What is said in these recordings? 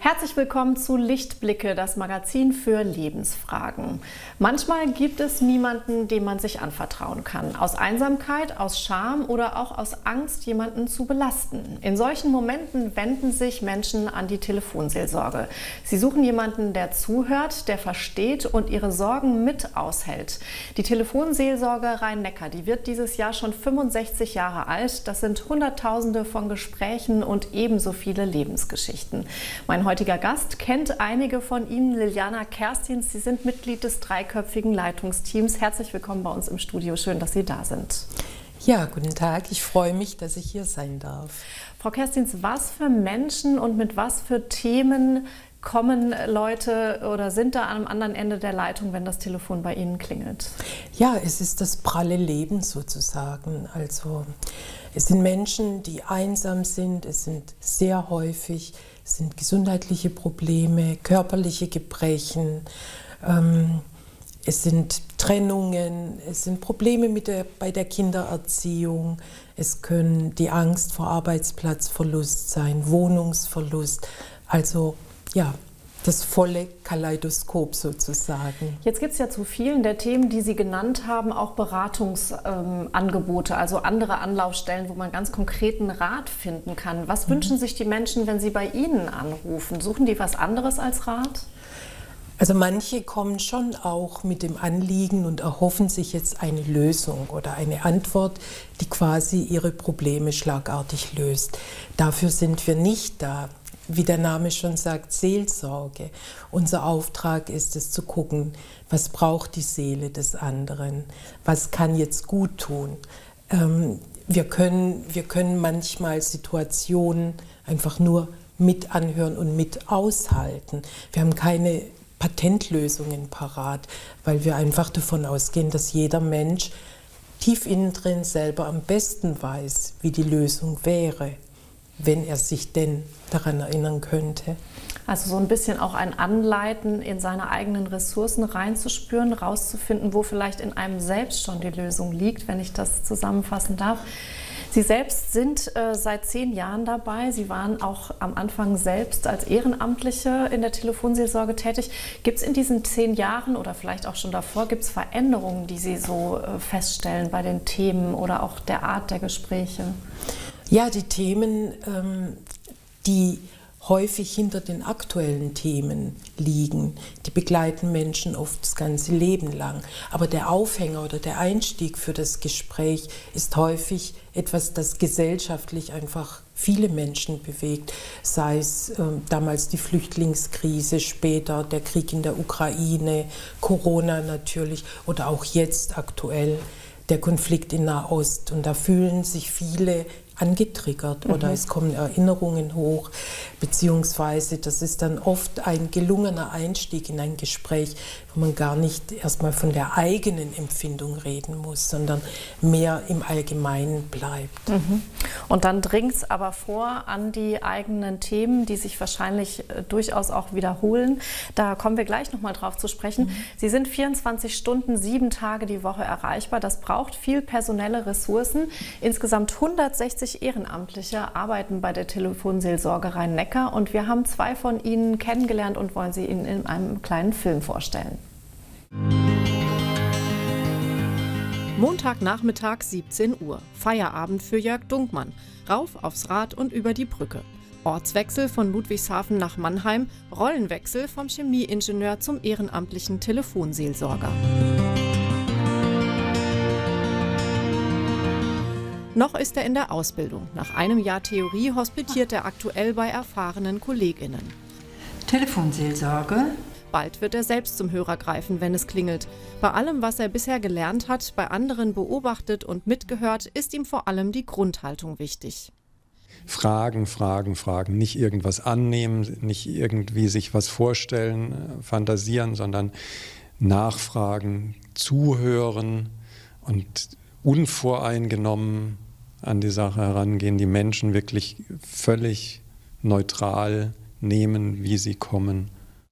Herzlich willkommen zu Lichtblicke, das Magazin für Lebensfragen. Manchmal gibt es niemanden, dem man sich anvertrauen kann. Aus Einsamkeit, aus Scham oder auch aus Angst, jemanden zu belasten. In solchen Momenten wenden sich Menschen an die Telefonseelsorge. Sie suchen jemanden, der zuhört, der versteht und ihre Sorgen mit aushält. Die Telefonseelsorge Rhein-Neckar, die wird dieses Jahr schon 65 Jahre alt. Das sind Hunderttausende von Gesprächen und ebenso viele Lebensgeschichten. Mein heutiger Gast kennt einige von Ihnen, Liliana Kerstins. Sie sind Mitglied des dreiköpfigen Leitungsteams. Herzlich willkommen bei uns im Studio. Schön, dass Sie da sind. Ja, guten Tag. Ich freue mich, dass ich hier sein darf. Frau Kerstins, was für Menschen und mit was für Themen kommen Leute oder sind da am anderen Ende der Leitung, wenn das Telefon bei Ihnen klingelt? Ja, es ist das pralle Leben sozusagen. Also es sind Menschen, die einsam sind. Es sind sehr häufig sind gesundheitliche Probleme, körperliche Gebrechen, es sind Trennungen, es sind Probleme bei der Kindererziehung, es können die Angst vor Arbeitsplatzverlust sein, Wohnungsverlust, also ja, das volle Kaleidoskop sozusagen. Jetzt gibt es ja zu vielen der Themen, die Sie genannt haben, auch Beratungsangebote, also andere Anlaufstellen, wo man ganz konkreten Rat finden kann. Was wünschen sich die Menschen, wenn sie bei Ihnen anrufen? Suchen die was anderes als Rat? Also manche kommen schon auch mit dem Anliegen und erhoffen sich jetzt eine Lösung oder eine Antwort, die quasi ihre Probleme schlagartig löst. Dafür sind wir nicht da. Wie der Name schon sagt, Seelsorge. Unser Auftrag ist es zu gucken, was braucht die Seele des anderen, was kann jetzt gut tun. Wir können manchmal Situationen einfach nur mit anhören und mit aushalten. Wir haben keine Patentlösungen parat, weil wir einfach davon ausgehen, dass jeder Mensch tief innen drin selber am besten weiß, wie die Lösung wäre, wenn er sich denn daran erinnern könnte. Also so ein bisschen auch ein Anleiten, in seine eigenen Ressourcen reinzuspüren, rauszufinden, wo vielleicht in einem selbst schon die Lösung liegt, wenn ich das zusammenfassen darf. Sie selbst sind seit 10 Jahren dabei. Sie waren auch am Anfang selbst als Ehrenamtliche in der Telefonseelsorge tätig. Gibt es in diesen 10 Jahren oder vielleicht auch schon davor, gibt es Veränderungen, die Sie so feststellen bei den Themen oder auch der Art der Gespräche? Ja, die Themen, die häufig hinter den aktuellen Themen liegen, die begleiten Menschen oft das ganze Leben lang. Aber der Aufhänger oder der Einstieg für das Gespräch ist häufig etwas, das gesellschaftlich einfach viele Menschen bewegt, sei es damals die Flüchtlingskrise, später der Krieg in der Ukraine, Corona natürlich oder auch jetzt aktuell der Konflikt in Nahost. Und da fühlen sich viele angetriggert oder es kommen Erinnerungen hoch, beziehungsweise das ist dann oft ein gelungener Einstieg in ein Gespräch, wo man gar nicht erstmal von der eigenen Empfindung reden muss, sondern mehr im Allgemeinen bleibt. Und dann dringt es aber vor an die eigenen Themen, die sich wahrscheinlich durchaus auch wiederholen. Da kommen wir gleich nochmal drauf zu sprechen. Sie sind 24 Stunden, 7 Tage die Woche erreichbar. Das braucht viel personelle Ressourcen. Insgesamt 160 Ehrenamtliche arbeiten bei der Telefonseelsorge Rhein-Neckar und wir haben 2 von ihnen kennengelernt und wollen sie Ihnen in einem kleinen Film vorstellen. Montagnachmittag 17 Uhr. Feierabend für Jörg Dunkmann. Rauf aufs Rad und über die Brücke. Ortswechsel von Ludwigshafen nach Mannheim. Rollenwechsel vom Chemieingenieur zum ehrenamtlichen Telefonseelsorger. Noch ist er in der Ausbildung. Nach einem Jahr Theorie hospitiert er aktuell bei erfahrenen KollegInnen. Telefonseelsorge. Bald wird er selbst zum Hörer greifen, wenn es klingelt. Bei allem, was er bisher gelernt hat, bei anderen beobachtet und mitgehört, ist ihm vor allem die Grundhaltung wichtig. Fragen, Fragen, Fragen. Nicht irgendwas annehmen, nicht irgendwie sich was vorstellen, fantasieren, sondern nachfragen, zuhören und unvoreingenommen an die Sache herangehen, die Menschen wirklich völlig neutral nehmen, wie sie kommen.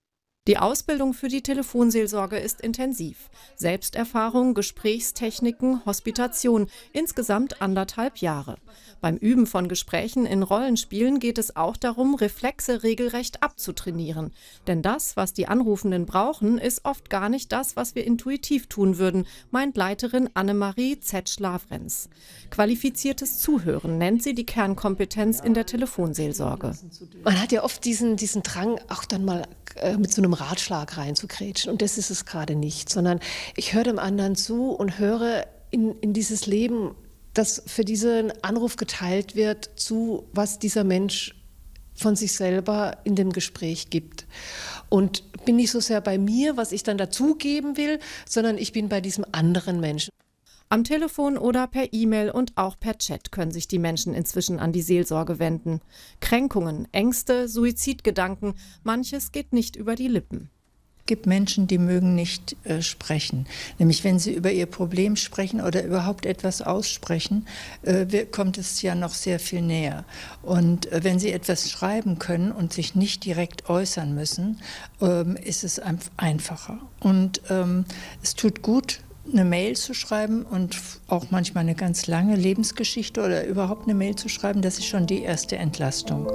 Die Ausbildung für die Telefonseelsorge ist intensiv. Selbsterfahrung, Gesprächstechniken, Hospitation, insgesamt 1,5 Jahre. Beim Üben von Gesprächen in Rollenspielen geht es auch darum, Reflexe regelrecht abzutrainieren. Denn das, was die Anrufenden brauchen, ist oft gar nicht das, was wir intuitiv tun würden, meint Leiterin Annemarie Zetsch-Lavrenz. Qualifiziertes Zuhören nennt sie die Kernkompetenz in der Telefonseelsorge. Man hat ja oft diesen Drang, auch dann mal mit so einem Ratschlag reinzugrätschen. Und das ist es gerade nicht, sondern ich höre dem anderen zu und höre in dieses Leben, das für diesen Anruf geteilt wird, zu, was dieser Mensch von sich selber in dem Gespräch gibt. Und bin nicht so sehr bei mir, was ich dann dazugeben will, sondern ich bin bei diesem anderen Menschen. Am Telefon oder per E-Mail und auch per Chat können sich die Menschen inzwischen an die Seelsorge wenden. Kränkungen, Ängste, Suizidgedanken, manches geht nicht über die Lippen. Es gibt Menschen, die mögen nicht sprechen. Nämlich wenn sie über ihr Problem sprechen oder überhaupt etwas aussprechen, kommt es ja noch sehr viel näher. Und wenn sie etwas schreiben können und sich nicht direkt äußern müssen, ist es einfacher. Und es tut gut, eine Mail zu schreiben und auch manchmal eine ganz lange Lebensgeschichte oder überhaupt eine Mail zu schreiben, das ist schon die erste Entlastung.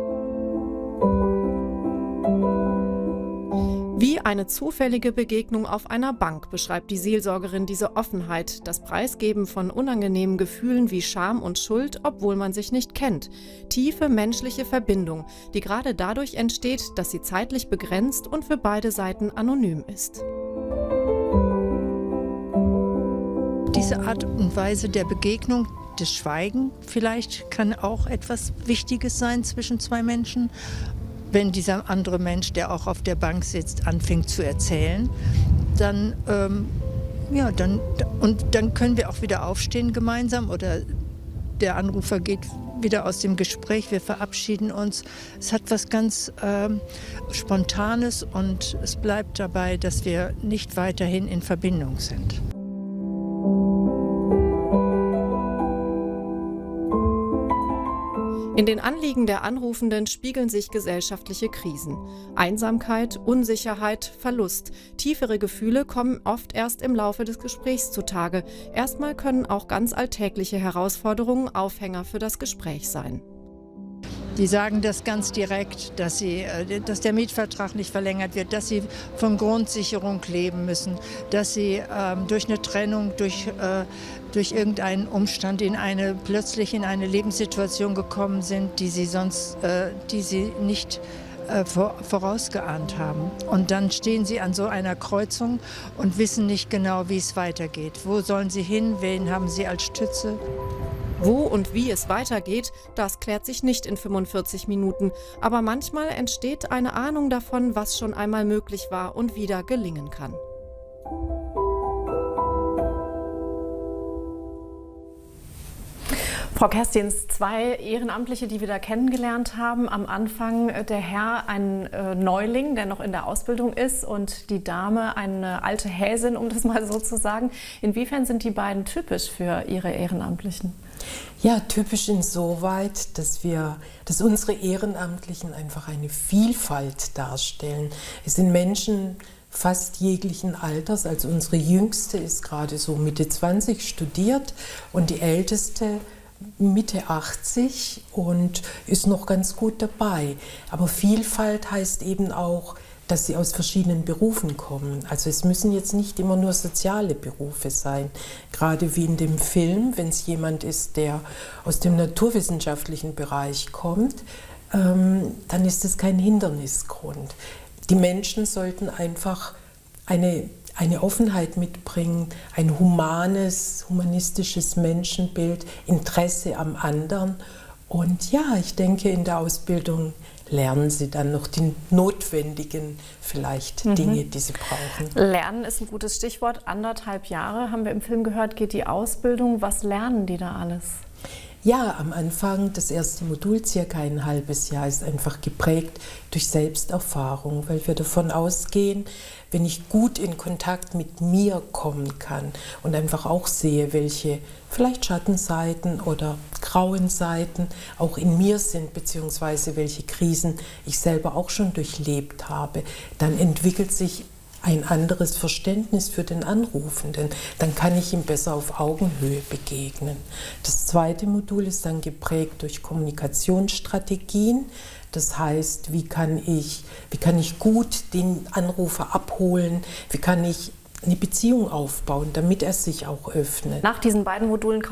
Wie eine zufällige Begegnung auf einer Bank beschreibt die Seelsorgerin diese Offenheit, das Preisgeben von unangenehmen Gefühlen wie Scham und Schuld, obwohl man sich nicht kennt. Tiefe menschliche Verbindung, die gerade dadurch entsteht, dass sie zeitlich begrenzt und für beide Seiten anonym ist. Diese Art und Weise der Begegnung, das Schweigen vielleicht, kann auch etwas Wichtiges sein zwischen zwei Menschen. Wenn dieser andere Mensch, der auch auf der Bank sitzt, anfängt zu erzählen, dann können wir auch wieder aufstehen gemeinsam oder der Anrufer geht wieder aus dem Gespräch, wir verabschieden uns. Es hat was ganz Spontanes und es bleibt dabei, dass wir nicht weiterhin in Verbindung sind. In den Anliegen der Anrufenden spiegeln sich gesellschaftliche Krisen. Einsamkeit, Unsicherheit, Verlust. Tiefere Gefühle kommen oft erst im Laufe des Gesprächs zutage. Erstmal können auch ganz alltägliche Herausforderungen Aufhänger für das Gespräch sein. Die sagen das ganz direkt, dass der Mietvertrag nicht verlängert wird, dass sie von Grundsicherung leben müssen, dass sie durch eine Trennung, durch irgendeinen Umstand plötzlich in eine Lebenssituation gekommen sind, die sie nicht vorausgeahnt haben. Und dann stehen sie an so einer Kreuzung und wissen nicht genau, wie es weitergeht. Wo sollen sie hin? Wen haben sie als Stütze? Wo und wie es weitergeht, das klärt sich nicht in 45 Minuten. Aber manchmal entsteht eine Ahnung davon, was schon einmal möglich war und wieder gelingen kann. Frau Kerstins, 2 Ehrenamtliche, die wir da kennengelernt haben. Am Anfang der Herr ein Neuling, der noch in der Ausbildung ist, und die Dame eine alte Häsin, um das mal so zu sagen. Inwiefern sind die beiden typisch für Ihre Ehrenamtlichen? Ja, typisch insoweit, dass unsere Ehrenamtlichen einfach eine Vielfalt darstellen. Es sind Menschen fast jeglichen Alters, also unsere Jüngste ist gerade so Mitte 20, studiert, und die Älteste Mitte 80 und ist noch ganz gut dabei. Aber Vielfalt heißt eben auch, dass sie aus verschiedenen Berufen kommen. Also es müssen jetzt nicht immer nur soziale Berufe sein. Gerade wie in dem Film, wenn es jemand ist, der aus dem naturwissenschaftlichen Bereich kommt, dann ist das kein Hindernisgrund. Die Menschen sollten einfach eine Offenheit mitbringen, ein humanistisches Menschenbild, Interesse am anderen. Und ja, ich denke, in der Ausbildung lernen sie dann noch die notwendigen Dinge, die sie brauchen. Lernen ist ein gutes Stichwort. 1,5 Jahre, haben wir im Film gehört, geht die Ausbildung. Was lernen die da alles? Ja, am Anfang, das erste Modul, circa ein halbes Jahr, ist einfach geprägt durch Selbsterfahrung, weil wir davon ausgehen, wenn ich gut in Kontakt mit mir kommen kann und einfach auch sehe, welche vielleicht Schattenseiten oder grauen Seiten auch in mir sind, beziehungsweise welche Krisen ich selber auch schon durchlebt habe, dann entwickelt sich ein anderes Verständnis für den Anrufenden. Dann kann ich ihm besser auf Augenhöhe begegnen. Das zweite Modul ist dann geprägt durch Kommunikationsstrategien. Das heißt, wie kann ich gut den Anrufer abholen? Wie kann ich eine Beziehung aufbauen, damit er sich auch öffnet? Nach diesen beiden Modulen